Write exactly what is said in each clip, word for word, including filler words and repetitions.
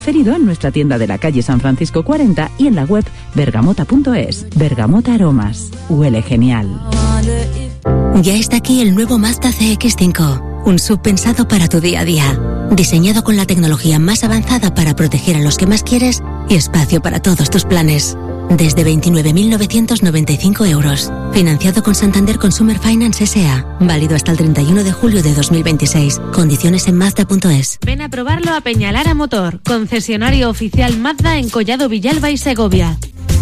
Referido en nuestra tienda de la calle San Francisco cuarenta y en la web bergamota punto es. Bergamota Aromas. Huele genial. Ya está aquí el nuevo Mazda C X cinco, un sub pensado para tu día a día. Diseñado con la tecnología más avanzada para proteger a los que más quieres y espacio para todos tus planes. Desde veintinueve mil novecientos noventa y cinco euros. Financiado con Santander Consumer Finance S A. Válido hasta el treinta y uno de julio de dos mil veintiséis. Condiciones en Mazda punto es. Ven a probarlo a Peñalara Motor, concesionario oficial Mazda en Collado Villalba y Segovia.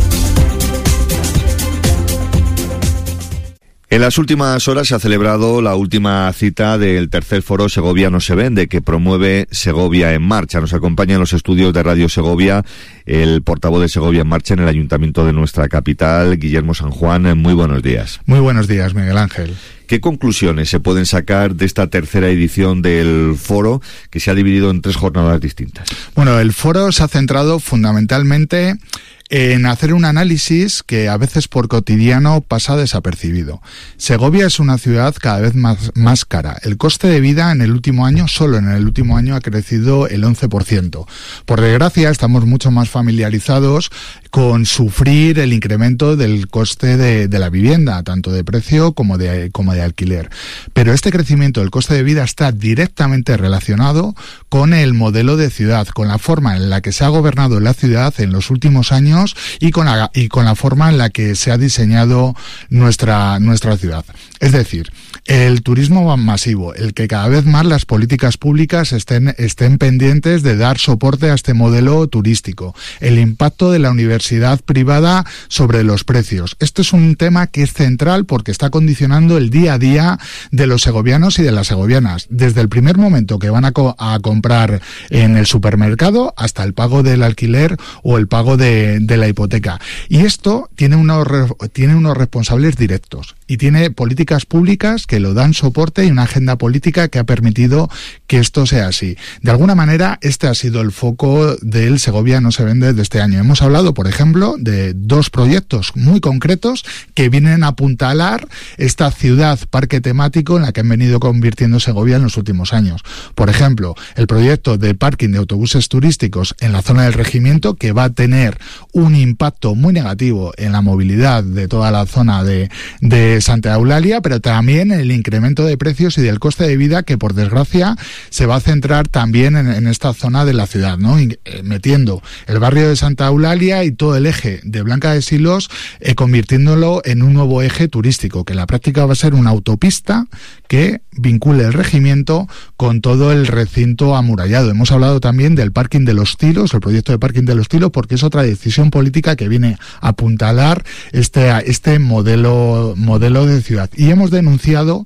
En las últimas horas se ha celebrado la última cita del tercer foro Segovia no se vende, que promueve Segovia en Marcha. Nos acompaña en los estudios de Radio Segovia el portavoz de Segovia en Marcha en el ayuntamiento de nuestra capital, Guillermo San Juan. Muy buenos días. Muy buenos días, Miguel Ángel. ¿Qué conclusiones se pueden sacar de esta tercera edición del foro, que se ha dividido en tres jornadas distintas? Bueno, el foro se ha centrado fundamentalmente en hacer un análisis que a veces por cotidiano pasa desapercibido. Segovia es una ciudad cada vez más, más cara. El coste de vida en el último año, solo en el último año, ha crecido el once por ciento. Por desgracia, estamos mucho más familiarizados con sufrir el incremento del coste de, de la vivienda, tanto de precio como de, como de alquiler. Pero este crecimiento del coste de vida está directamente relacionado con el modelo de ciudad, con la forma en la que se ha gobernado la ciudad en los últimos años y con la y con la forma en la que se ha diseñado nuestra nuestra ciudad. Es decir, el turismo masivo, el que cada vez más las políticas públicas estén estén pendientes de dar soporte a este modelo turístico, el impacto de la universidad privada sobre los precios. Esto es un tema que es central porque está condicionando el día a día de los segovianos y de las segovianas, desde el primer momento que van a, co- a comprar en el supermercado hasta el pago del alquiler o el pago de de la hipoteca. Y esto tiene unos, tiene unos responsables directos y tiene políticas públicas que lo dan soporte y una agenda política que ha permitido que esto sea así. De alguna manera, este ha sido el foco del Segovia no se vende de este año. Hemos hablado, por ejemplo, de dos proyectos muy concretos que vienen a apuntalar esta ciudad parque temático en la que han venido convirtiendo Segovia en los últimos años. Por ejemplo, el proyecto de parking de autobuses turísticos en la zona del regimiento, que va a tener un impacto muy negativo en la movilidad de toda la zona de, de Santa Eulalia, pero también en el incremento de precios y del coste de vida que, por desgracia, se va a centrar también en, en esta zona de la ciudad, ¿no? Y, eh, metiendo el barrio de Santa Eulalia y todo el eje de Blanca de Silos, eh, convirtiéndolo en un nuevo eje turístico, que en la práctica va a ser una autopista que vincule el regimiento con todo el recinto amurallado. Hemos hablado también del parking de los Tilos, el proyecto de parking de los Tilos, porque es otra decisión política que viene a apuntalar este, este modelo, modelo de ciudad. Y hemos denunciado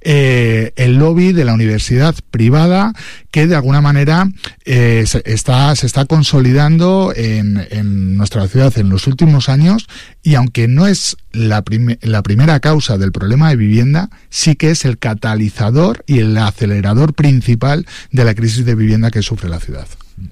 eh, el lobby de la universidad privada que de alguna manera eh, se, está, se está consolidando en, en nuestra ciudad en los últimos años, y aunque no es la, prim- la primera causa del problema de vivienda, sí que es el catalizador y el acelerador principal de la crisis de vivienda que sufre la ciudad.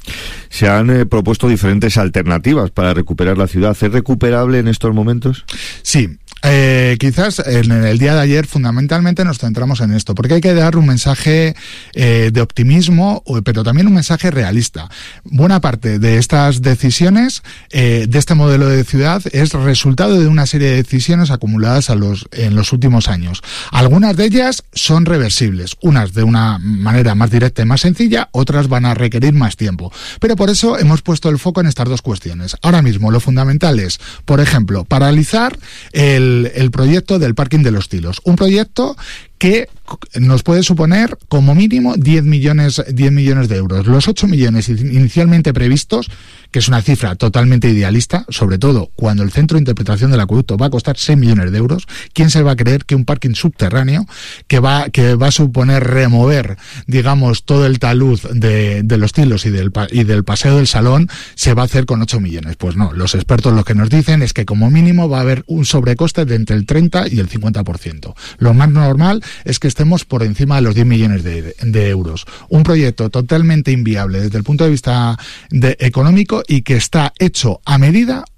Se han eh, propuesto diferentes alternativas para recuperar la ciudad. ¿Es recuperable en estos momentos? Sí. Eh, quizás en el día de ayer fundamentalmente nos centramos en esto, porque hay que dar un mensaje eh, de optimismo, pero también un mensaje realista. Buena parte de estas decisiones, eh, de este modelo de ciudad, es resultado de una serie de decisiones acumuladas a los, en los últimos años. Algunas de ellas son reversibles, unas de una manera más directa y más sencilla, otras van a requerir más tiempo. Pero por eso hemos puesto el foco en estas dos cuestiones. Ahora mismo lo fundamental es, por ejemplo, paralizar el El, el proyecto del parking de los Tilos, un proyecto que nos puede suponer como mínimo diez millones de euros. Los ocho millones inicialmente previstos, que es una cifra totalmente idealista, sobre todo cuando el centro de interpretación del acueducto va a costar seis millones de euros, ¿quién se va a creer que un parking subterráneo que va, que va a suponer remover, digamos, todo el talud de, de los Tilos y del, y del Paseo del Salón se va a hacer con ocho millones? Pues no, los expertos lo que nos dicen es que como mínimo va a haber un sobrecoste de entre el treinta y el cincuenta por ciento. Lo más normal es que estemos por encima de los diez millones de, de euros. Un proyecto totalmente inviable desde el punto de vista de, económico, y que está hecho a medida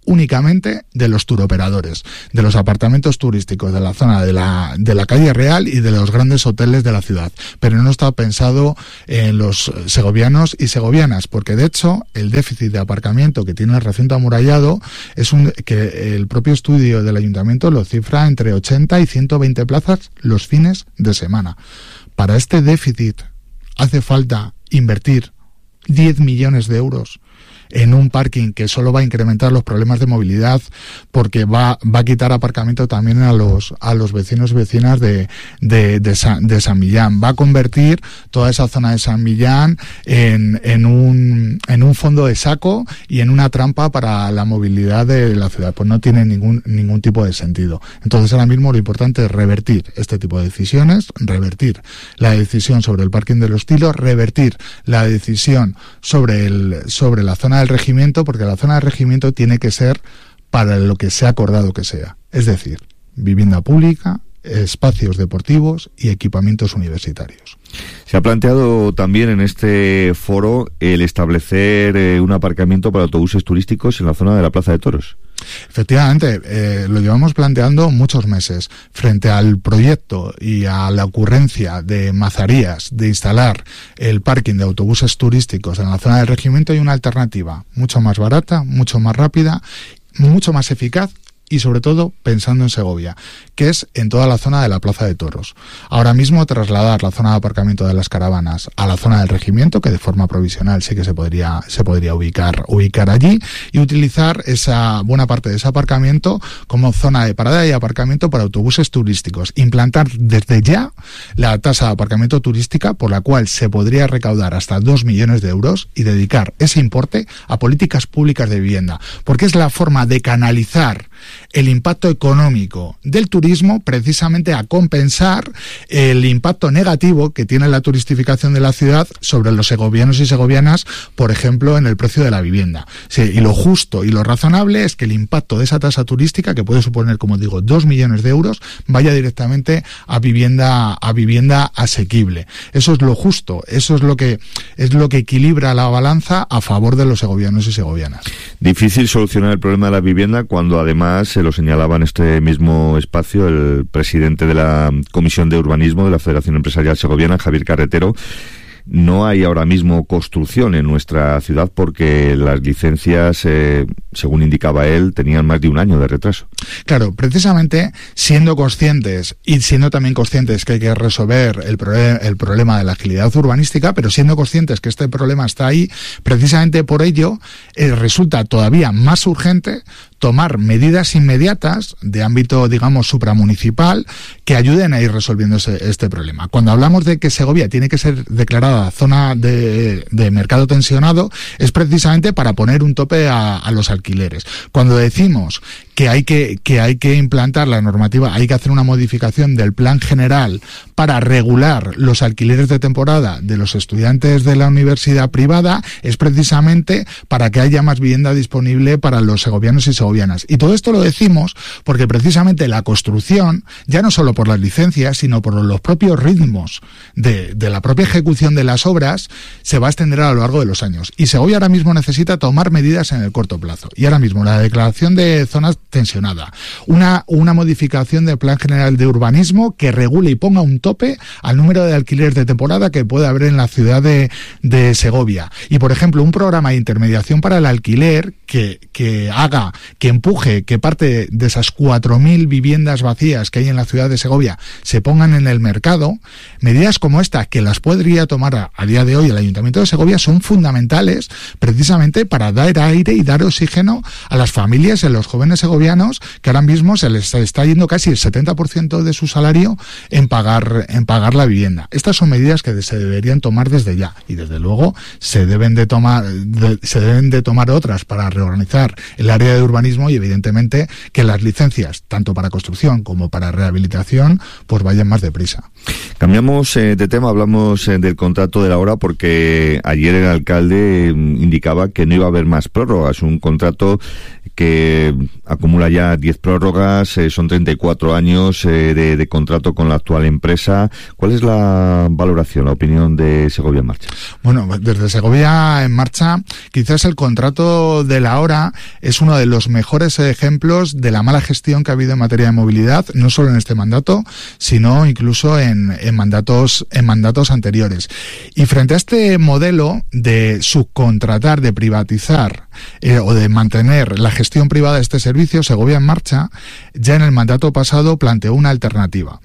únicamente de los turoperadores, de los apartamentos turísticos de la zona de la, de la calle Real y de los grandes hoteles de la ciudad, pero no está pensado en los segovianos y segovianas, porque de hecho el déficit de aparcamiento que tiene el recinto amurallado es un que el propio estudio del ayuntamiento lo cifra entre ochenta y ciento veinte plazas los fines de semana. Para este déficit hace falta invertir diez millones de euros en un parking que solo va a incrementar los problemas de movilidad, porque va, va a quitar aparcamiento también a los, a los vecinos y vecinas de, de, de, San, de San Millán. Va a convertir toda esa zona de San Millán en, en un, en un fondo de saco y en una trampa para la movilidad de la ciudad. Pues no tiene ningún, ningún tipo de sentido. Entonces ahora mismo lo importante es revertir este tipo de decisiones, revertir la decisión sobre el parking de los Tilos, revertir la decisión sobre el, sobre la zona del regimiento, porque la zona del regimiento tiene que ser para lo que se ha acordado que sea, es decir, vivienda pública, espacios deportivos y equipamientos universitarios. Se ha planteado también en este foro el establecer eh, un aparcamiento para autobuses turísticos en la zona de la Plaza de Toros. Efectivamente, eh, lo llevamos planteando muchos meses. Frente al proyecto y a la ocurrencia de Mazarías de instalar el parking de autobuses turísticos en la zona del regimiento, hay una alternativa mucho más barata, mucho más rápida, mucho más eficaz y sobre todo pensando en Segovia, que es en toda la zona de la Plaza de Toros. Ahora mismo trasladar la zona de aparcamiento de las caravanas a la zona del regimiento, que de forma provisional sí que se podría se podría ubicar ubicar allí, y utilizar esa buena parte de ese aparcamiento como zona de parada y aparcamiento para autobuses turísticos. Implantar desde ya la tasa de aparcamiento turística, por la cual se podría recaudar hasta dos millones de euros y dedicar ese importe a políticas públicas de vivienda, porque es la forma de canalizar el impacto económico del turismo precisamente a compensar el impacto negativo que tiene la turistificación de la ciudad sobre los segovianos y segovianas, por ejemplo, en el precio de la vivienda. Sí, y lo justo y lo razonable es que el impacto de esa tasa turística, que puede suponer, como digo, dos millones de euros, vaya directamente a vivienda a vivienda asequible. Eso es lo justo, eso es lo que es lo que equilibra la balanza a favor de los segovianos y segovianas. Difícil solucionar el problema de la vivienda cuando además se lo señalaba en este mismo espacio el presidente de la Comisión de Urbanismo de la Federación Empresarial Segoviana, Javier Carretero. No hay ahora mismo construcción en nuestra ciudad porque las licencias, eh, según indicaba él, tenían más de un año de retraso. Claro, precisamente siendo conscientes y siendo también conscientes que hay que resolver el, pro- el problema de la agilidad urbanística, pero siendo conscientes que este problema está ahí, precisamente por ello eh, resulta todavía más urgente tomar medidas inmediatas de ámbito, digamos, supramunicipal que ayuden a ir resolviendo ese, este problema. Cuando hablamos de que Segovia tiene que ser declarada zona de, de mercado tensionado, es precisamente para poner un tope a, a los alquileres. Cuando decimos que hay que, que hay que implantar la normativa, hay que hacer una modificación del plan general para regular los alquileres de temporada de los estudiantes de la universidad privada, es precisamente para que haya más vivienda disponible para los segovianos y segovianas. Y todo esto lo decimos porque precisamente la construcción, ya no solo por las licencias, sino por los propios ritmos de, de la propia ejecución de las obras, se va a extender a lo largo de los años. Y Segovia ahora mismo necesita tomar medidas en el corto plazo. Y ahora mismo la declaración de zonas tensionada, una, una modificación del Plan General de Urbanismo que regule y ponga un tope al número de alquileres de temporada que puede haber en la ciudad de, de Segovia. Y, por ejemplo, un programa de intermediación para el alquiler que, que haga, que empuje, que parte de esas cuatro mil viviendas vacías que hay en la ciudad de Segovia se pongan en el mercado. Medidas como esta, que las podría tomar a, a día de hoy el Ayuntamiento de Segovia, son fundamentales precisamente para dar aire y dar oxígeno a las familias y a los jóvenes segovianos que ahora mismo se les está yendo casi el setenta por ciento de su salario en pagar en pagar la vivienda. Estas son medidas que se deberían tomar desde ya y desde luego se deben de tomar de, se deben de tomar otras para reorganizar el área de urbanismo y evidentemente que las licencias tanto para construcción como para rehabilitación pues vayan más deprisa. Cambiamos eh, de tema, hablamos eh, del contrato de la hora porque ayer el alcalde eh, indicaba que no iba a haber más prórrogas, un contrato que acumula ya diez prórrogas, eh, son treinta y cuatro años eh, de, de contrato con la actual empresa. ¿Cuál es la valoración, la opinión de Segovia en Marcha? Bueno, desde Segovia en Marcha, quizás el contrato del el Ahora es uno de los mejores ejemplos de la mala gestión que ha habido en materia de movilidad, no solo en este mandato, sino incluso en, en mandatos, en mandatos anteriores. Y frente a este modelo de subcontratar, de privatizar eh, o de mantener la gestión privada de este servicio, Segovia en Marcha ya en el mandato pasado planteó una alternativa.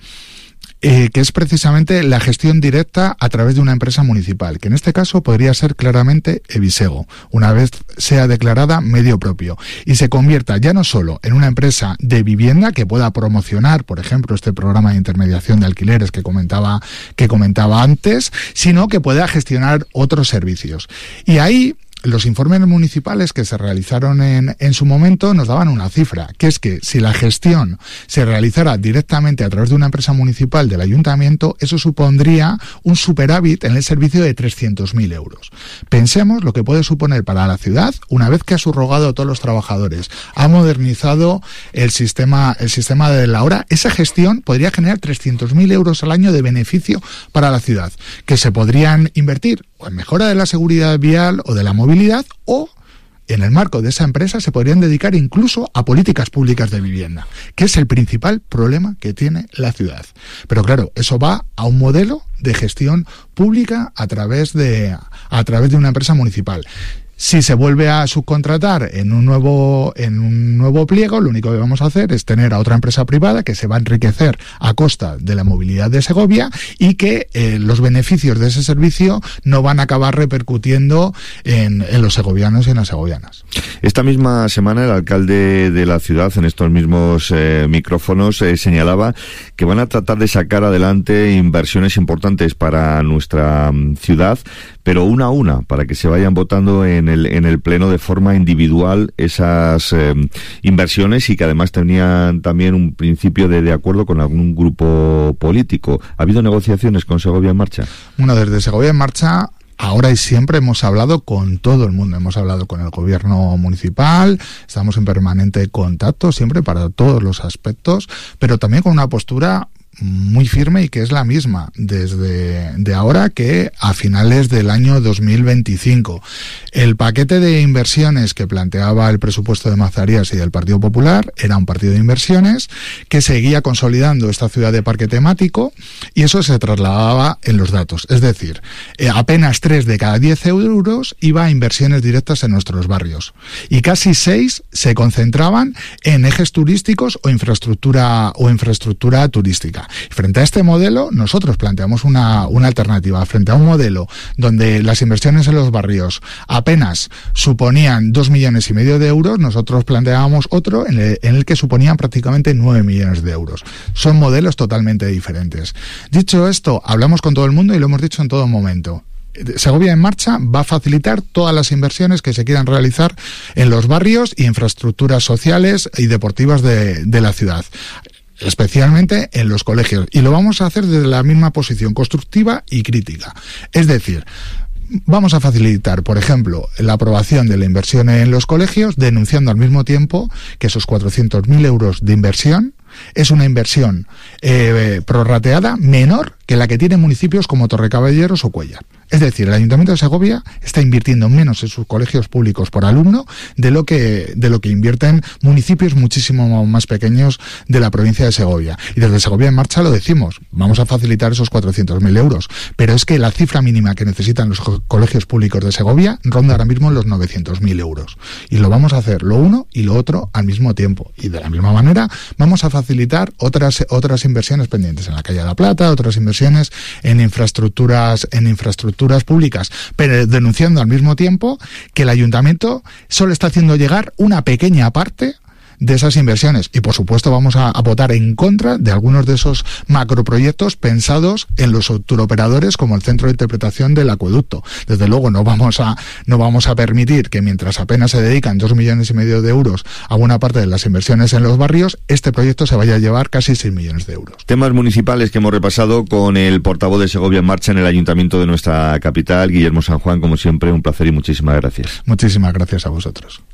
Eh, que es precisamente la gestión directa a través de una empresa municipal, que en este caso podría ser claramente Evisego, una vez sea declarada medio propio, y se convierta ya no solo en una empresa de vivienda que pueda promocionar, por ejemplo, este programa de intermediación de alquileres que comentaba, que comentaba antes, sino que pueda gestionar otros servicios. Y ahí los informes municipales que se realizaron en, en su momento nos daban una cifra, que es que si la gestión se realizara directamente a través de una empresa municipal del ayuntamiento, eso supondría un superávit en el servicio de trescientos mil euros. Pensemos lo que puede suponer para la ciudad una vez que ha subrogado a todos los trabajadores, ha modernizado el sistema, el sistema de la hora. Esa gestión podría generar trescientos mil euros al año de beneficio para la ciudad, que se podrían invertir o en mejora de la seguridad vial o de la movilidad, o en el marco de esa empresa se podrían dedicar incluso a políticas públicas de vivienda, que es el principal problema que tiene la ciudad. Pero claro, eso va a un modelo de gestión pública a través de, a través de una empresa municipal. Si se vuelve a subcontratar en un nuevo en un nuevo pliego, lo único que vamos a hacer es tener a otra empresa privada que se va a enriquecer a costa de la movilidad de Segovia y que eh, los beneficios de ese servicio no van a acabar repercutiendo en, en los segovianos y en las segovianas. Esta misma semana el alcalde de la ciudad, en estos mismos eh, micrófonos, eh, señalaba que van a tratar de sacar adelante inversiones importantes para nuestra um, ciudad, pero una a una, para que se vayan votando en el, en el pleno de forma individual esas eh, inversiones, y que además tenían también un principio de, de acuerdo con algún grupo político. ¿Ha habido negociaciones con Segovia en Marcha? Bueno, desde Segovia en Marcha ahora y siempre hemos hablado con todo el mundo, hemos hablado con el gobierno municipal, estamos en permanente contacto siempre para todos los aspectos, pero también con una postura muy firme y que es la misma desde de ahora que a finales del año dos mil veinticinco. El paquete de inversiones que planteaba el presupuesto de Mazarías y del Partido Popular era un partido de inversiones que seguía consolidando esta ciudad de parque temático, y eso se trasladaba en los datos. Es decir, eh, apenas tres de cada diez euros iba a inversiones directas en nuestros barrios, y casi seis se concentraban en ejes turísticos o infraestructura o infraestructura turística. Frente a este modelo, nosotros planteamos una, una alternativa. Frente a un modelo donde las inversiones en los barrios apenas suponían dos millones y medio de euros, nosotros planteábamos otro en el, en el que suponían prácticamente nueve millones de euros. Son modelos totalmente diferentes. Dicho esto, hablamos con todo el mundo y lo hemos dicho en todo momento. Segovia en Marcha va a facilitar todas las inversiones que se quieran realizar en los barrios y infraestructuras sociales y deportivas de, de la ciudad, especialmente en los colegios, y lo vamos a hacer desde la misma posición constructiva y crítica. Es decir, vamos a facilitar, por ejemplo, la aprobación de la inversión en los colegios, denunciando al mismo tiempo que esos cuatrocientos mil euros de inversión es una inversión eh, prorrateada menor que la que tienen municipios como Torrecaballeros o Cuéllar. Es decir, el Ayuntamiento de Segovia está invirtiendo menos en sus colegios públicos por alumno de lo que de lo que invierten municipios muchísimo más pequeños de la provincia de Segovia. Y desde Segovia en Marcha lo decimos, vamos a facilitar esos cuatrocientos mil euros, pero es que la cifra mínima que necesitan los colegios públicos de Segovia ronda ahora mismo los novecientos mil euros. Y lo vamos a hacer lo uno y lo otro al mismo tiempo. Y de la misma manera vamos a facilitar otras otras inversiones pendientes en la calle de la Plata, otras inversiones en infraestructuras en infraestructuras públicas, pero denunciando al mismo tiempo que el ayuntamiento solo está haciendo llegar una pequeña parte de esas inversiones. Y por supuesto vamos a, a votar en contra de algunos de esos macroproyectos pensados en los turoperadores, como el centro de interpretación del acueducto. Desde luego no vamos a no vamos a permitir que, mientras apenas se dedican dos millones y medio de euros a buena parte de las inversiones en los barrios, este proyecto se vaya a llevar casi seis millones de euros. Temas municipales que hemos repasado con el portavoz de Segovia en Marcha en el ayuntamiento de nuestra capital, Guillermo San Juan. Como siempre, un placer y muchísimas gracias. Muchísimas gracias a vosotros.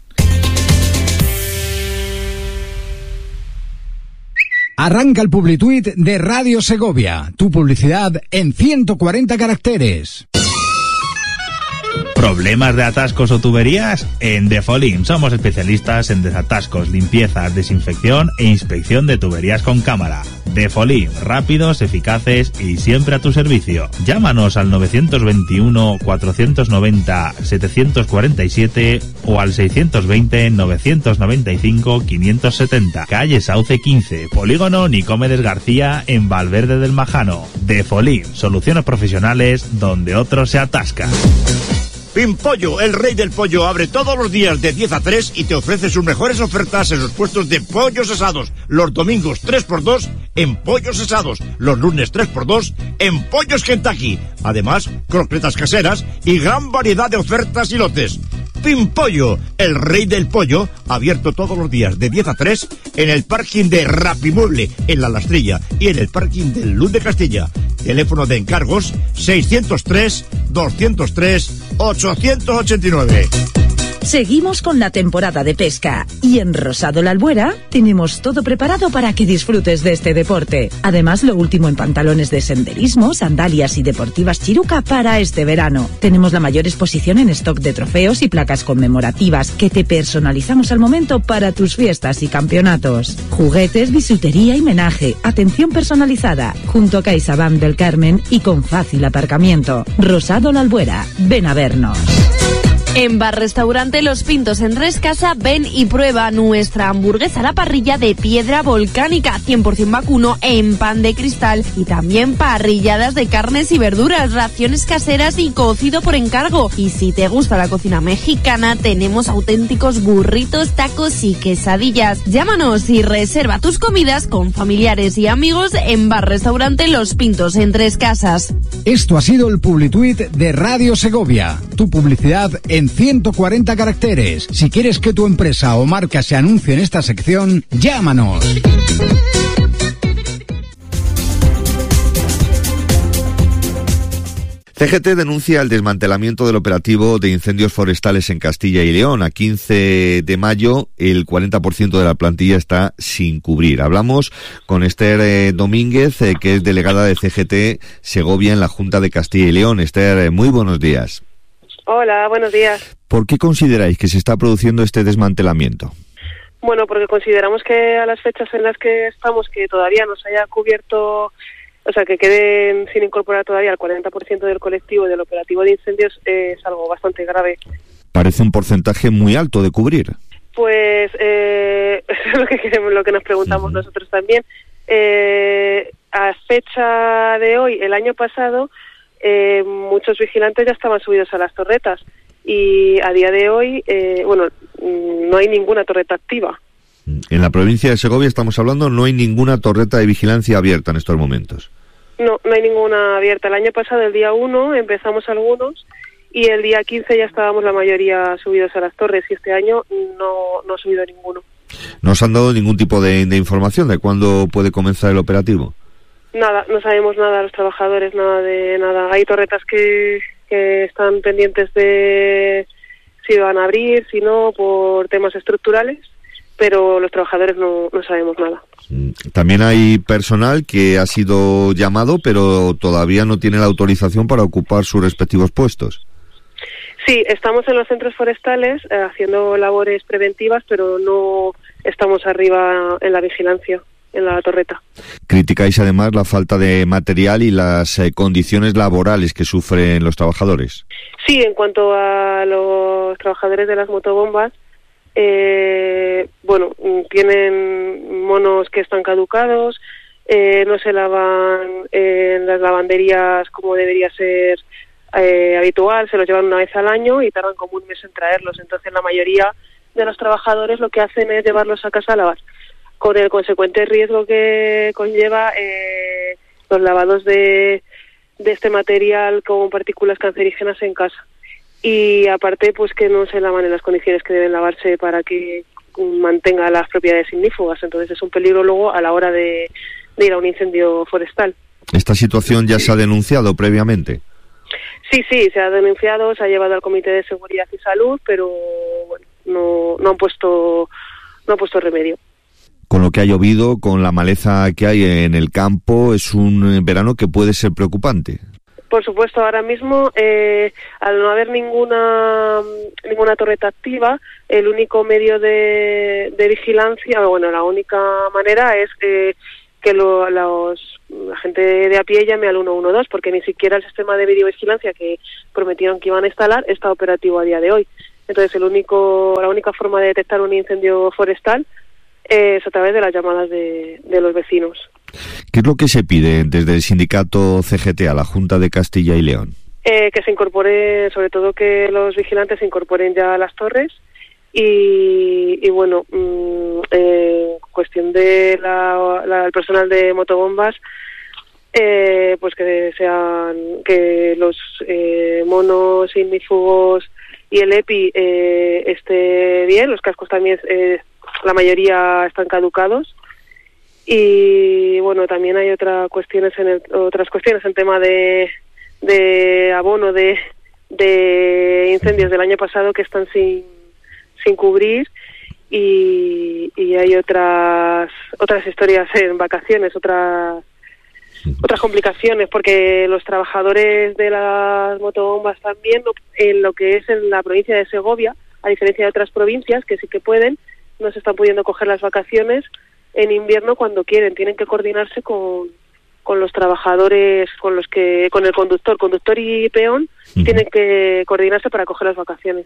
Arranca el Publituit de Radio Segovia. Tu publicidad en ciento cuarenta caracteres. ¿Problemas de atascos o tuberías? En Defolim somos especialistas en desatascos, limpiezas, desinfección e inspección de tuberías con cámara. Defolim, rápidos, eficaces y siempre a tu servicio. Llámanos al nueve dos uno, cuatro nueve cero, siete cuatro siete o al seis dos cero, nueve nueve cinco, cinco siete cero. Calle Sauce quince, Polígono Nicomedes García en Valverde del Majano. Defolim, soluciones profesionales donde otros se atascan. Pimpollo, el rey del pollo, abre todos los días de diez a tres y te ofrece sus mejores ofertas en los puestos de pollos asados. Los domingos tres por dos en pollos asados. Los lunes tres por dos en pollos Kentucky. Además, croquetas caseras y gran variedad de ofertas y lotes. Pimpollo, el rey del pollo, abierto todos los días de diez a tres en el parking de Rapimueble, en La Lastrilla, y en el parking del Luz de Castilla. Teléfono de encargos seiscientos tres, doscientos tres, ochocientos ochenta y nueve. Seguimos con la temporada de pesca y en Rosado La Albuera tenemos todo preparado para que disfrutes de este deporte. Además, lo último en pantalones de senderismo, sandalias y deportivas Chiruca para este verano. Tenemos la mayor exposición en stock de trofeos y placas conmemorativas que te personalizamos al momento para tus fiestas y campeonatos. Juguetes, bisutería y menaje, atención personalizada, junto a CaixaBank del Carmen y con fácil aparcamiento. Rosado La Albuera, ven a vernos. En Bar Restaurante Los Pintos en Rescasa, ven y prueba nuestra hamburguesa a la parrilla de piedra volcánica, cien por ciento vacuno en pan de cristal, y también parrilladas de carnes y verduras, raciones caseras y cocido por encargo. Y si te gusta la cocina mexicana, tenemos auténticos burritos, tacos y quesadillas. Llámanos y reserva tus comidas con familiares y amigos en Bar Restaurante Los Pintos en Tres Casas. Esto ha sido el Publituit de Radio Segovia, tu publicidad en ciento cuarenta caracteres. Si quieres que tu empresa o marca se anuncie en esta sección, llámanos. C G T denuncia el desmantelamiento del operativo de incendios forestales en Castilla y León. A quince de mayo, el cuarenta por ciento de la plantilla está sin cubrir. Hablamos con Esther eh, Domínguez, eh, que es delegada de C G T Segovia en la Junta de Castilla y León. Esther, eh, muy buenos días. Hola, buenos días. ¿Por qué consideráis que se está produciendo este desmantelamiento? Bueno, porque consideramos que a las fechas en las que estamos, que todavía no se haya cubierto, o sea, que queden sin incorporar todavía el cuarenta por ciento del colectivo del operativo de incendios, eh, es algo bastante grave. Parece un porcentaje muy alto de cubrir. Pues eh, eso es lo que queremos, lo que nos preguntamos uh-huh. nosotros también. Eh, a fecha de hoy, el año pasado, eh, muchos vigilantes ya estaban subidos a las torretas y a día de hoy, eh, bueno, no hay ninguna torreta activa. En la provincia de Segovia, estamos hablando, no hay ninguna torreta de vigilancia abierta en estos momentos. No, no hay ninguna abierta. El año pasado, el día uno, empezamos algunos y el día quince ya estábamos la mayoría subidos a las torres y este año no, no ha subido ninguno. ¿No os han dado ningún tipo de, de información de cuándo puede comenzar el operativo? Nada, no sabemos nada los trabajadores, nada de nada. Hay torretas que, que están pendientes de si van a abrir, si no, por temas estructurales, pero los trabajadores no, no sabemos nada. También hay personal que ha sido llamado, pero todavía no tiene la autorización para ocupar sus respectivos puestos. Sí, estamos en los centros forestales eh, haciendo labores preventivas, pero no estamos arriba en la vigilancia, en la torreta. Criticáis además la falta de material y las eh, condiciones laborales que sufren los trabajadores. Sí, en cuanto a los trabajadores de las motobombas, eh, bueno, tienen monos que están caducados, eh, no se lavan en las lavanderías como debería ser eh, habitual, se los llevan una vez al año y tardan como un mes en traerlos. Entonces la mayoría de los trabajadores lo que hacen es llevarlos a casa a lavar, con el consecuente riesgo que conlleva eh, los lavados de, de este material con partículas cancerígenas en casa. Y aparte, pues que no se lavan en las condiciones que deben lavarse para que mantenga las propiedades ignífugas. Entonces es un peligro luego a la hora de, de ir a un incendio forestal. ¿Esta situación ya se ha denunciado previamente? Sí, sí, se ha denunciado, se ha llevado al Comité de Seguridad y Salud, pero bueno, no, no han puesto, no han puesto remedio. Con lo que ha llovido, con la maleza que hay en el campo, es un verano que puede ser preocupante. Por supuesto, ahora mismo, eh, al no haber ninguna ninguna torreta activa, el único medio de, de vigilancia, bueno, la única manera es eh, que lo, los, la gente de a pie llame al uno uno dos, porque ni siquiera el sistema de videovigilancia que prometieron que iban a instalar está operativo a día de hoy. Entonces, el único la única forma de detectar un incendio forestal es a través de las llamadas de, de los vecinos. ¿Qué es lo que se pide desde el sindicato C G T a la Junta de Castilla y León? Eh, que se incorpore, sobre todo que los vigilantes se incorporen ya a las torres y, y bueno, mmm, eh, cuestión de la, la, el personal de motobombas, eh, pues que sean, que los eh, monos ignífugos y el EPI eh, esté bien, los cascos también, eh, la mayoría están caducados. Y bueno, también hay otras cuestiones en el, otras cuestiones en tema de, de abono de, de incendios del año pasado que están sin sin cubrir y, y hay otras otras historias en vacaciones, otras otras complicaciones porque los trabajadores de las motobombas también en lo que es en la provincia de Segovia, a diferencia de otras provincias que sí que pueden, no se están pudiendo coger las vacaciones en invierno cuando quieren, tienen que coordinarse con, con los trabajadores, con los que, con el conductor, conductor y peón, uh-huh. tienen que coordinarse para coger las vacaciones.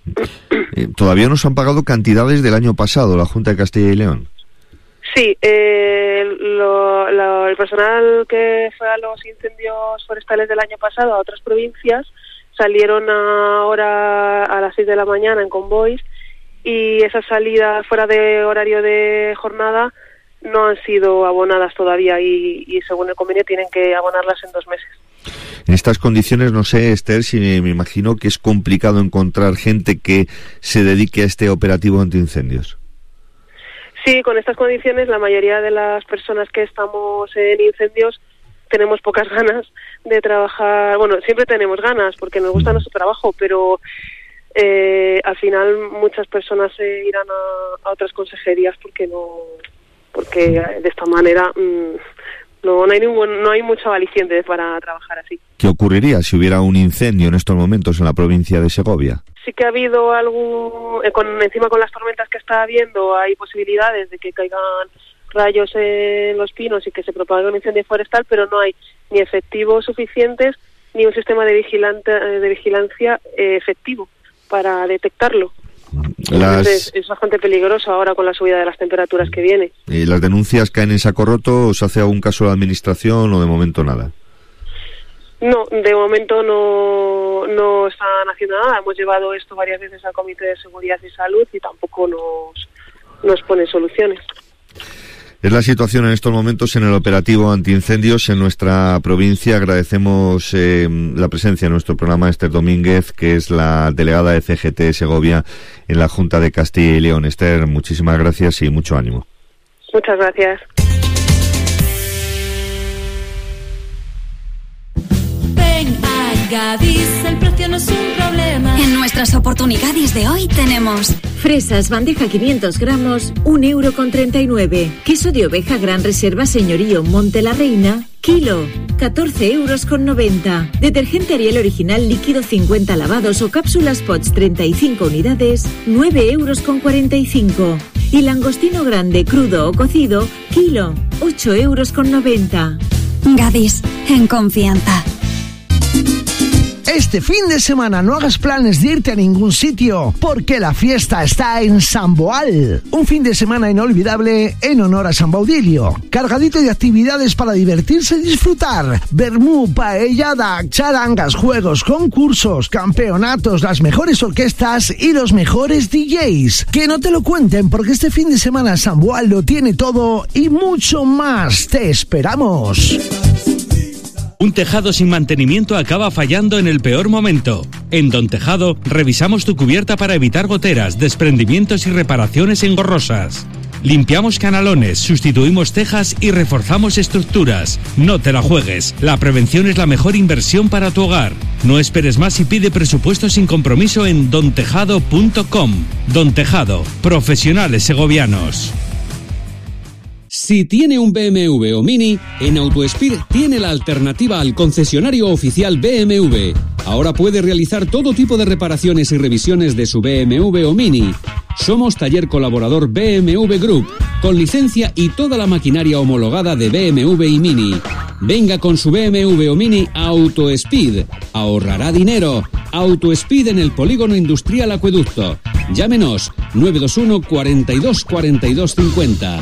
Eh, ¿Todavía no se han pagado cantidades del año pasado la Junta de Castilla y León? Sí, eh, lo, lo, el personal que fue a los incendios forestales del año pasado a otras provincias salieron ahora a las seis de la mañana en convoys y esas salidas fuera de horario de jornada no han sido abonadas todavía y, y según el convenio tienen que abonarlas en dos meses. En estas condiciones, no sé, Esther, si me, me imagino que es complicado encontrar gente que se dedique a este operativo antiincendios. Sí, con estas condiciones la mayoría de las personas que estamos en incendios tenemos pocas ganas de trabajar. Bueno, siempre tenemos ganas porque nos gusta nuestro trabajo, pero eh, al final muchas personas se irán a, a otras consejerías porque no, porque de esta manera mmm, no, no hay ningún, no hay mucho aliciente para trabajar así. ¿Qué ocurriría si hubiera un incendio en estos momentos en la provincia de Segovia? Sí que ha habido algún, eh, con, encima con las tormentas que está habiendo, hay posibilidades de que caigan rayos en los pinos y que se propague un incendio forestal, pero no hay ni efectivos suficientes ni un sistema de, vigilante, de vigilancia eh, efectivo para detectarlo. Las... Entonces es bastante peligroso ahora con la subida de las temperaturas que viene. ¿Y las denuncias caen en saco roto? ¿Os hace algún caso la administración o de momento nada? No, de momento no, no están haciendo nada. Hemos llevado esto varias veces al Comité de Seguridad y Salud y tampoco nos, nos ponen soluciones. Es la situación en estos momentos en el operativo antiincendios en nuestra provincia. Agradecemos eh, la presencia en nuestro programa Esther Domínguez, que es la delegada de C G T Segovia en la Junta de Castilla y León. Esther, muchísimas gracias y mucho ánimo. Muchas gracias. Gadis, el precio no es un problema. En nuestras oportunidades de hoy tenemos fresas, bandeja quinientos gramos, un euro con treinta y nueve. Queso de oveja Gran Reserva Señorío Monte la Reina, kilo, catorce euros con noventa. Detergente Ariel original líquido cincuenta lavados o cápsulas Pots treinta y cinco unidades, nueve euros con cuarenta y cinco. Y langostino grande crudo o cocido, kilo, ocho euros con noventa. Gadis, en confianza. Este fin de semana no hagas planes de irte a ningún sitio, porque la fiesta está en San Boal. Un fin de semana inolvidable en honor a San Baudilio. Cargadito de actividades para divertirse y disfrutar. Vermú, paellada, charangas, juegos, concursos, campeonatos, las mejores orquestas y los mejores D Js. Que no te lo cuenten, porque este fin de semana San Boal lo tiene todo y mucho más. ¡Te esperamos! Un tejado sin mantenimiento acaba fallando en el peor momento. En Don Tejado revisamos tu cubierta para evitar goteras, desprendimientos y reparaciones engorrosas. Limpiamos canalones, sustituimos tejas y reforzamos estructuras. No te la juegues. La prevención es la mejor inversión para tu hogar. No esperes más y pide presupuesto sin compromiso en don tejado punto com. Don Tejado, profesionales segovianos. Si tiene un B M W o Mini, en AutoSpeed tiene la alternativa al concesionario oficial B M W. Ahora puede realizar todo tipo de reparaciones y revisiones de su B M W o Mini. Somos taller colaborador B M W Group, con licencia y toda la maquinaria homologada de B M W y Mini. Venga con su B M W o Mini a AutoSpeed. Ahorrará dinero. AutoSpeed en el Polígono Industrial Acueducto. Llámenos nueve dos uno, cuarenta y dos, cuarenta y dos cincuenta.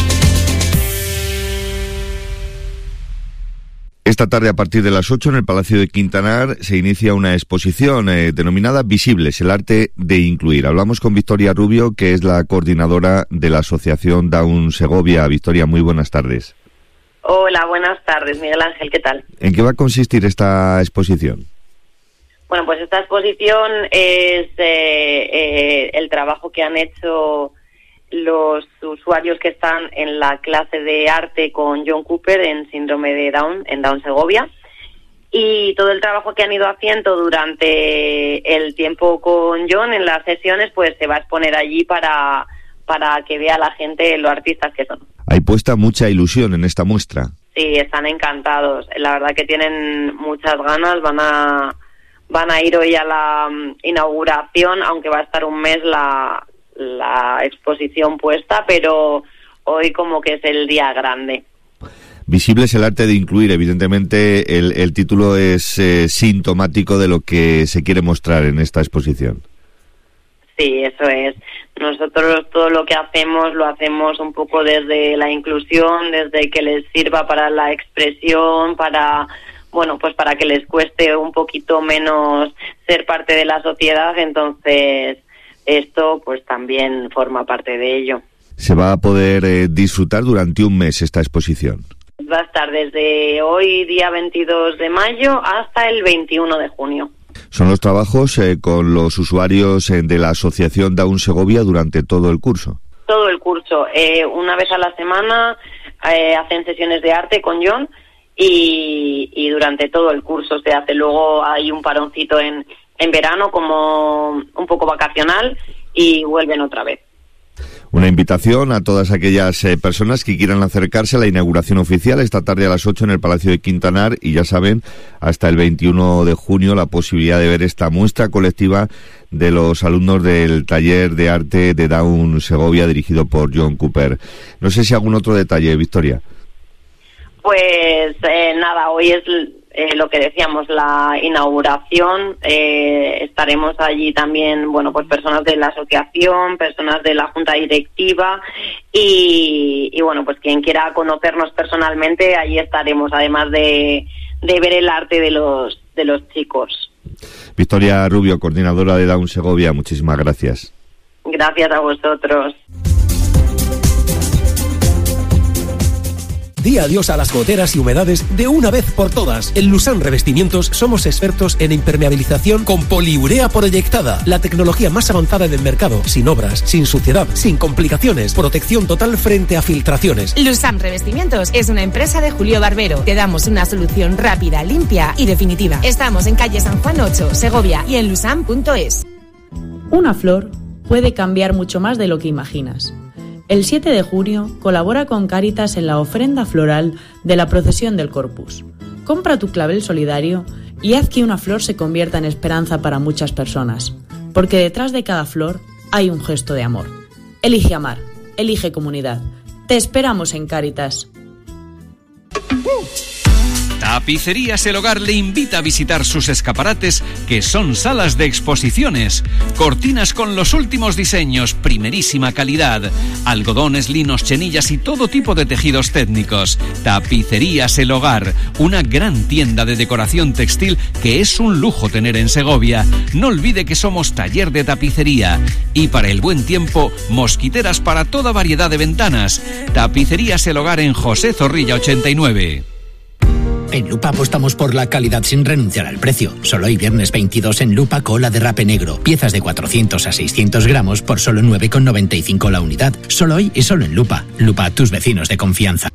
Esta tarde, a partir de las ocho, en el Palacio de Quintanar, se inicia una exposición eh, denominada Visibles, el arte de incluir. Hablamos con Victoria Rubio, que es la coordinadora de la Asociación Down Segovia. Victoria, muy buenas tardes. Hola, buenas tardes, Miguel Ángel, ¿qué tal? ¿En qué va a consistir esta exposición? Bueno, pues esta exposición es eh, eh, el trabajo que han hecho los usuarios que están en la clase de arte con John Cooper en síndrome de Down, en Down Segovia, y todo el trabajo que han ido haciendo durante el tiempo con John en las sesiones, pues se va a exponer allí para, para que vea la gente lo artistas que son. Hay puesta mucha ilusión en esta muestra. Sí, están encantados, la verdad que tienen muchas ganas, van a, van a ir hoy a la inauguración, aunque va a estar un mes la... la exposición puesta, pero hoy como que es el día grande. Visibles, el arte de incluir. Evidentemente el, el título es eh, sintomático de lo que se quiere mostrar en esta exposición. Sí, eso es. Nosotros todo lo que hacemos lo hacemos un poco desde la inclusión, desde que les sirva para la expresión, para, bueno, pues para que les cueste un poquito menos ser parte de la sociedad. Entonces esto pues también forma parte de ello. Se va a poder eh, disfrutar durante un mes esta exposición. Va a estar desde hoy, día veintidós de mayo, hasta el veintiuno de junio. Son los trabajos eh, con los usuarios eh, de la Asociación Down Segovia durante todo el curso. Todo el curso. Eh, una vez a la semana eh, hacen sesiones de arte con John y, y durante todo el curso se hace. Luego hay un paroncito en... en verano como un poco vacacional y vuelven otra vez. Una invitación a todas aquellas eh, personas que quieran acercarse a la inauguración oficial esta tarde a las ocho en el Palacio de Quintanar, y ya saben, hasta el veintiuno de junio la posibilidad de ver esta muestra colectiva de los alumnos del taller de arte de Down Segovia dirigido por John Cooper. No sé si algún otro detalle, Victoria. Pues eh, nada, hoy es eh, lo que decíamos, la inauguración. Eh, estaremos allí también, bueno, pues personas de la asociación, personas de la junta directiva y, y bueno, pues quien quiera conocernos personalmente, allí estaremos, además de, de ver el arte de los, de los chicos. Victoria Rubio, coordinadora de Down Segovia, muchísimas gracias. Gracias a vosotros. Di adiós a las goteras y humedades de una vez por todas. En Lusam Revestimientos somos expertos en impermeabilización con poliurea proyectada, la tecnología más avanzada del mercado, sin obras, sin suciedad, sin complicaciones, protección total frente a filtraciones. Lusam Revestimientos es una empresa de Julio Barbero. Te damos una solución rápida, limpia y definitiva. Estamos en calle San Juan ocho, Segovia, y en lusam punto es. Una flor puede cambiar mucho más de lo que imaginas. El siete de junio colabora con Cáritas en la ofrenda floral de la procesión del Corpus. Compra tu clavel solidario y haz que una flor se convierta en esperanza para muchas personas, porque detrás de cada flor hay un gesto de amor. Elige amar, elige comunidad. Te esperamos en Cáritas. Tapicerías El Hogar le invita a visitar sus escaparates, que son salas de exposiciones. Cortinas con los últimos diseños, primerísima calidad. Algodones, linos, chenillas y todo tipo de tejidos técnicos. Tapicerías El Hogar, una gran tienda de decoración textil que es un lujo tener en Segovia. No olvide que somos taller de tapicería. Y para el buen tiempo, mosquiteras para toda variedad de ventanas. Tapicerías El Hogar en José Zorrilla ochenta y nueve. En Lupa apostamos por la calidad sin renunciar al precio. Solo hoy viernes veintidós en Lupa cola de rape negro. Piezas de cuatrocientos a seiscientos gramos por solo nueve con noventa y cinco la unidad. Solo hoy y solo en Lupa. Lupa, tus vecinos de confianza.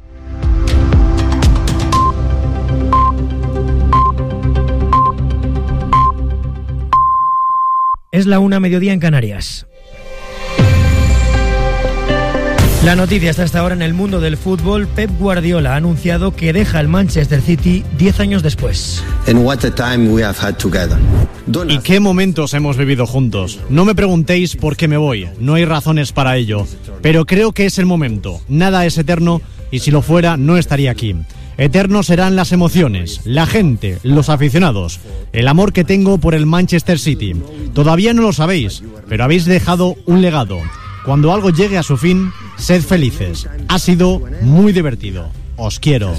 Es la una, mediodía en Canarias. La noticia está hasta ahora en el mundo del fútbol. Pep Guardiola ha anunciado que deja el Manchester City diez años después. ¿Y qué momentos hemos vivido juntos? No me preguntéis por qué me voy, no hay razones para ello. Pero creo que es el momento. Nada es eterno y si lo fuera no estaría aquí. Eternos serán las emociones, la gente, los aficionados, el amor que tengo por el Manchester City. Todavía no lo sabéis, pero habéis dejado un legado. Cuando algo llegue a su fin, sed felices. Ha sido muy divertido. Os quiero.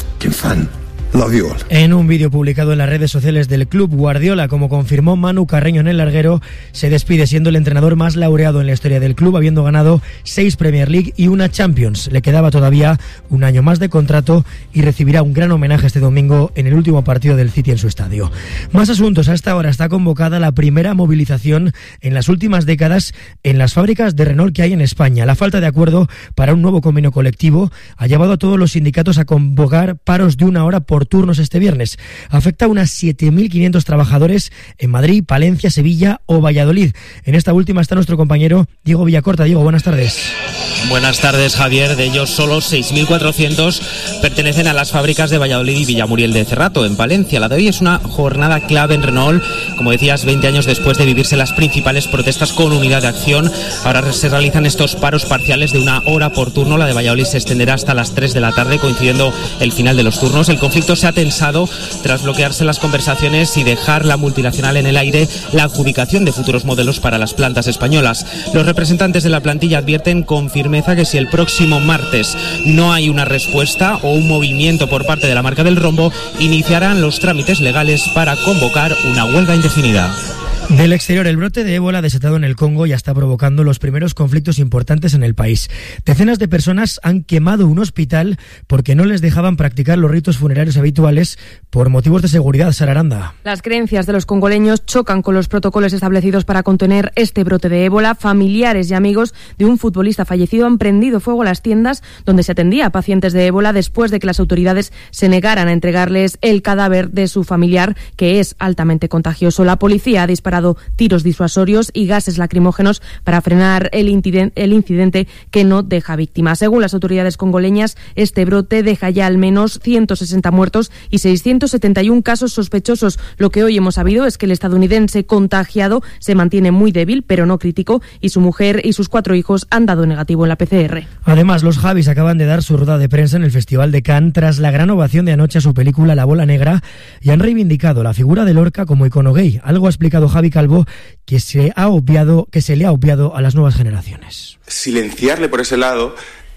En un vídeo publicado en las redes sociales del club, Guardiola, como confirmó Manu Carreño en el larguero, se despide siendo el entrenador más laureado en la historia del club, habiendo ganado seis Premier League y una Champions. Le quedaba todavía un año más de contrato y recibirá un gran homenaje este domingo en el último partido del City en su estadio. Más asuntos. A esta hora está convocada la primera movilización en las últimas décadas en las fábricas de Renault que hay en España. La falta de acuerdo para un nuevo convenio colectivo ha llevado a todos los sindicatos a convocar paros de una hora por turnos este viernes. Afecta a unas siete mil quinientos trabajadores en Madrid, Palencia, Sevilla o Valladolid. En esta última está nuestro compañero Diego Villacorta. Diego, buenas tardes. Buenas tardes, Javier. De ellos, solo seis mil cuatrocientos pertenecen a las fábricas de Valladolid y Villamuriel de Cerrato, en Palencia. La de hoy es una jornada clave en Renault. Como decías, veinte años después de vivirse las principales protestas con unidad de acción, ahora se realizan estos paros parciales de una hora por turno. La de Valladolid se extenderá hasta las tres de la tarde, coincidiendo el final de los turnos. El conflicto se ha tensado tras bloquearse las conversaciones y dejar la multinacional en el aire la adjudicación de futuros modelos para las plantas españolas. Los representantes de la plantilla advierten con firmeza que si el próximo martes no hay una respuesta o un movimiento por parte de la marca del rombo, iniciarán los trámites legales para convocar una huelga indefinida. Del exterior, el brote de ébola desatado en el Congo ya está provocando los primeros conflictos importantes en el país. Decenas de personas han quemado un hospital porque no les dejaban practicar los ritos funerarios habituales por motivos de seguridad. Sara Aranda. Las creencias de los congoleños chocan con los protocolos establecidos para contener este brote de ébola. Familiares y amigos de un futbolista fallecido han prendido fuego a las tiendas donde se atendía a pacientes de ébola después de que las autoridades se negaran a entregarles el cadáver de su familiar, que es altamente contagioso. La policía ha disparado tiros disuasorios y gases lacrimógenos para frenar el incidente, el incidente que no deja víctimas. Según las autoridades congoleñas, este brote deja ya al menos ciento sesenta muertos y seiscientos setenta y uno casos sospechosos. Lo que hoy hemos sabido es que el estadounidense contagiado se mantiene muy débil, pero no crítico, y su mujer y sus cuatro hijos han dado negativo en la P C R. Además, los Javis acaban de dar su rueda de prensa en el Festival de Cannes tras la gran ovación de anoche a su película La Bola Negra y han reivindicado la figura de Lorca como icono gay. Algo ha explicado Javi Calvo que se ha obviado, que se le ha obviado a las nuevas generaciones. Silenciarle por ese lado,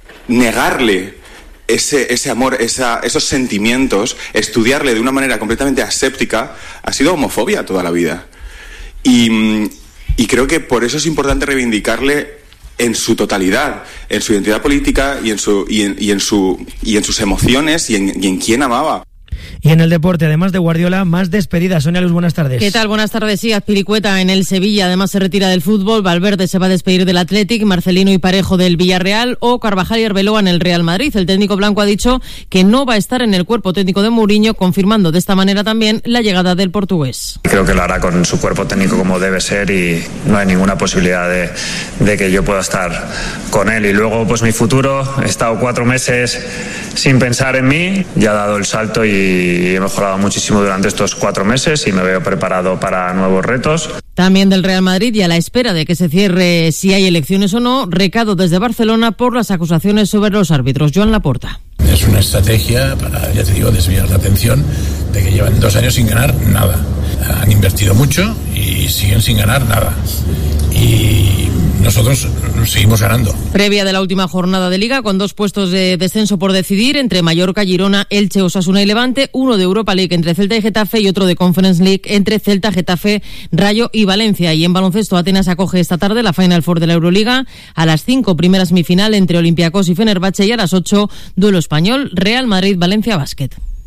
negarle ese, ese amor, esa, esos sentimientos, estudiarle de una manera completamente aséptica, ha sido homofobia toda la vida. Y, y creo que por eso es importante reivindicarle en su totalidad, en su identidad política y en, su, y en, y en, su, y en sus emociones y en, y en quién amaba. Y en el deporte, además de Guardiola, más despedidas. Sonia Luz, buenas tardes. ¿Qué tal? Buenas tardes. Sí, Azpilicueta en el Sevilla, además se retira del fútbol. Valverde se va a despedir del Athletic, Marcelino y Parejo del Villarreal o Carvajal y Arbeloa en el Real Madrid. El técnico blanco ha dicho que no va a estar en el cuerpo técnico de Mourinho, confirmando de esta manera también la llegada del portugués. Creo que lo hará con su cuerpo técnico como debe ser y no hay ninguna posibilidad de, de que yo pueda estar con él. Y luego, pues mi futuro, he estado cuatro meses sin pensar en mí, ya he dado el salto y he mejorado muchísimo durante estos cuatro meses y me veo preparado para nuevos retos. También del Real Madrid y a la espera de que se cierre si hay elecciones o no, recado desde Barcelona por las acusaciones sobre los árbitros. Joan Laporta. Es una estrategia para, ya te digo, desviar la atención de que llevan dos años sin ganar nada. Han invertido mucho y siguen sin ganar nada. Y nosotros seguimos ganando. Previa de la última jornada de Liga, con dos puestos de descenso por decidir, entre Mallorca, Girona, Elche, Osasuna y Levante, uno de Europa League entre Celta y Getafe y otro de Conference League entre Celta, Getafe, Rayo y Valencia. Y en baloncesto, Atenas acoge esta tarde la Final Four de la Euroliga. A las cinco, primera semifinal entre Olympiacos y Fenerbahce, y a las ocho, duelo español, Real Madrid-Valencia Basket.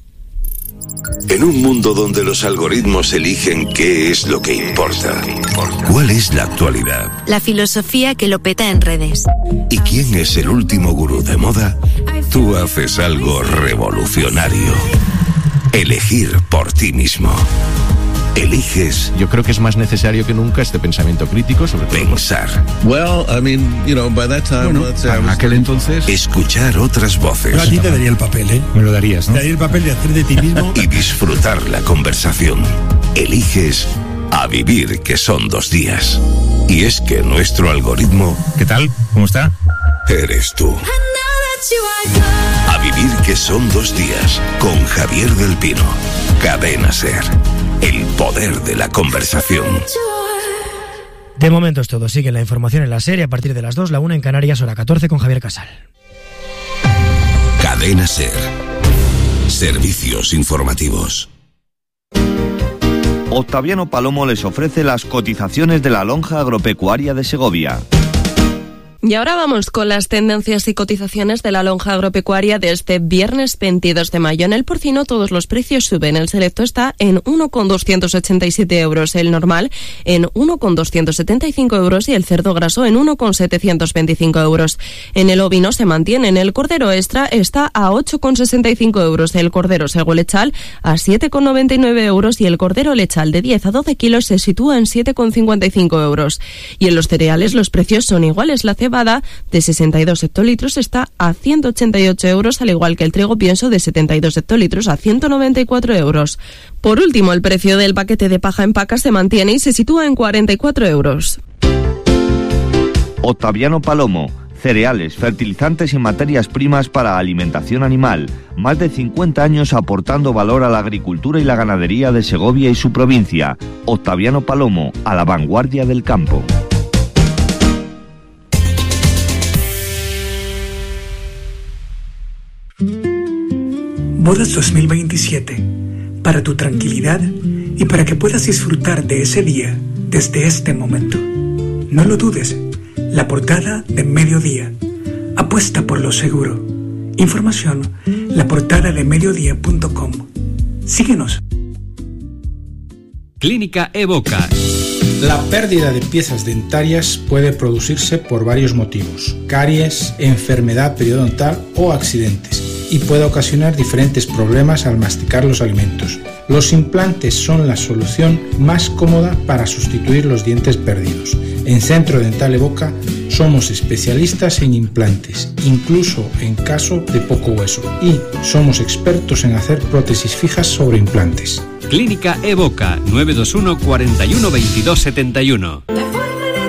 En un mundo donde los algoritmos eligen qué es lo que importa, ¿cuál es la actualidad? La filosofía que lo peta en redes. ¿Y quién es el último gurú de moda? Tú haces algo revolucionario. Elegir por ti mismo. Eliges. Yo creo que es más necesario que nunca este pensamiento crítico sobre todo. Pensar. Well, I mean, you know, by that time, bueno, let's say para aquel entonces. Escuchar otras voces. Yo a ti te daría el papel, ¿eh? Me lo darías, ¿no? Te daría el papel de hacer de ti mismo. Y disfrutar la conversación. Eliges a vivir, que son dos días. Y es que nuestro algoritmo... ¿Qué tal? ¿Cómo está? Eres tú. A vivir, que son dos días. Con Javier del Pino. Cadena SER. El poder de la conversación. De momento es todo. Sigue la información en la serie a partir de las dos, la una en Canarias, hora catorce, con Javier Casal. Cadena SER. Servicios informativos. Octaviano Palomo les ofrece las cotizaciones de la lonja agropecuaria de Segovia. Y ahora vamos con las tendencias y cotizaciones de la lonja agropecuaria de este viernes veintidós de mayo. En el porcino todos los precios suben. El selecto está en uno coma doscientos ochenta y siete euros, el normal en uno coma doscientos setenta y cinco euros y el cerdo graso en uno coma setecientos veinticinco euros. En el ovino se mantienen. El cordero extra está a ocho coma sesenta y cinco euros, el cordero sego lechal a siete coma noventa y nueve euros y el cordero lechal de diez a doce kilos se sitúa en siete coma cincuenta y cinco euros. Y en los cereales los precios son iguales. La cebada de sesenta y dos hectolitros está a ciento ochenta y ocho euros, al igual que el trigo pienso de setenta y dos hectolitros a ciento noventa y cuatro euros. Por último, el precio del paquete de paja en paca se mantiene y se sitúa en cuarenta y cuatro euros. Octaviano Palomo. Cereales, fertilizantes y materias primas para alimentación animal. Más de cincuenta años aportando valor a la agricultura y la ganadería de Segovia y su provincia. Octaviano Palomo, a la vanguardia del campo. Bodas dos mil veintisiete, para tu tranquilidad y para que puedas disfrutar de ese día desde este momento. No lo dudes, la portada de Mediodía. Apuesta por lo seguro. Información, la portada de mediodía punto com. Síguenos. Clínica Evoca. La pérdida de piezas dentarias puede producirse por varios motivos: caries, enfermedad periodontal o accidentes, y puede ocasionar diferentes problemas al masticar los alimentos. Los implantes son la solución más cómoda para sustituir los dientes perdidos. En Centro Dental Evoca somos especialistas en implantes, incluso en caso de poco hueso, y somos expertos en hacer prótesis fijas sobre implantes. Clínica Evoca, nueve dos uno, cuarenta y uno, veintidós setenta y uno.